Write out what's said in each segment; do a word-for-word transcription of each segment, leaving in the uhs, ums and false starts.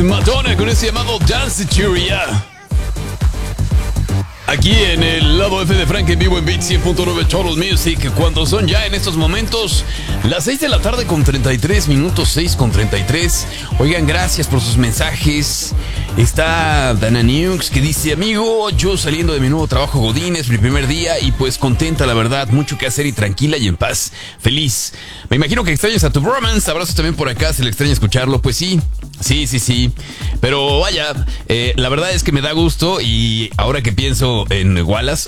Madonna con ese llamado Dance Furia. Aquí en el lado F de Frank en vivo en Beat cien punto nueve Total Music, cuando son ya en estos momentos las seis de la tarde con treinta y tres minutos, seis con treinta y tres. Oigan, gracias por sus mensajes. Está Dana Nukes que dice: amigo, yo saliendo de mi nuevo trabajo Godínez, mi primer día, y pues contenta, la verdad, mucho que hacer y tranquila y en paz, feliz. Me imagino que extrañas a tu bromance. Abrazos también por acá, si le extraña escucharlo. Pues sí, sí, sí, sí. Pero vaya, eh, la verdad es que me da gusto, y ahora que pienso en Wallace,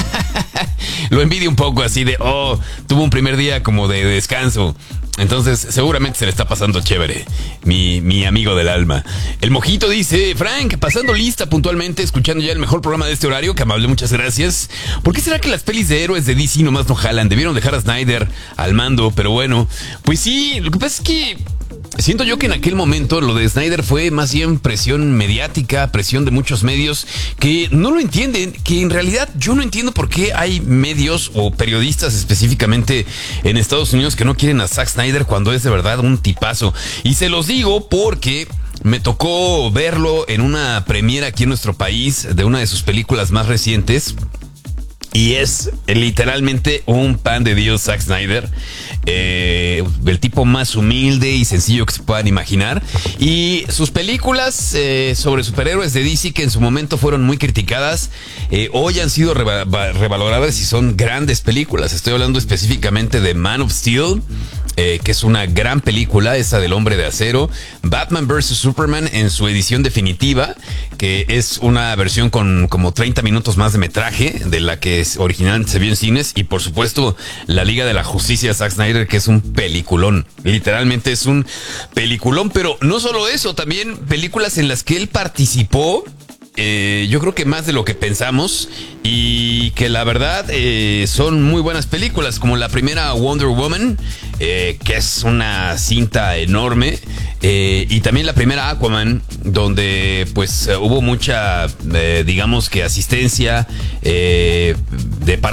lo envidio un poco, así de, oh, tuvo un primer día como de descanso. Entonces, seguramente se le está pasando chévere, mi, mi amigo del alma. El Mojito dice: Frank, pasando lista puntualmente, escuchando ya el mejor programa de este horario, que amable, muchas gracias. ¿Por qué será que las pelis de héroes de D C nomás no jalan? Debieron dejar a Snyder al mando, pero bueno, pues sí, lo que pasa es que siento yo que en aquel momento lo de Snyder fue más bien presión mediática, presión de muchos medios que no lo entienden, que en realidad yo no entiendo por qué hay medios o periodistas específicamente en Estados Unidos que no quieren a Zack Snyder cuando es de verdad un tipazo. Y se los digo porque me tocó verlo en una premiera aquí en nuestro país de una de sus películas más recientes. Y es literalmente un pan de Dios, Zack Snyder. Eh, el tipo más humilde y sencillo que se puedan imaginar. Y sus películas eh, sobre superhéroes de D C, que en su momento fueron muy criticadas, eh, hoy han sido reva- revaloradas y son grandes películas. Estoy hablando específicamente de Man of Steel, Eh, que es una gran película, esa del Hombre de Acero. Batman versus. Superman en su edición definitiva, que es una versión con como treinta minutos más de metraje de la que originalmente se vio en cines. Y por supuesto, la Liga de la Justicia de Zack Snyder, que es un peliculón. Literalmente es un peliculón, pero no solo eso, también películas en las que él participó. Eh, yo creo que más de lo que pensamos, y que la verdad eh, son muy buenas películas, como la primera Wonder Woman, eh, que es una cinta enorme, eh, y también la primera Aquaman, donde pues hubo mucha, eh, digamos que asistencia eh, de parte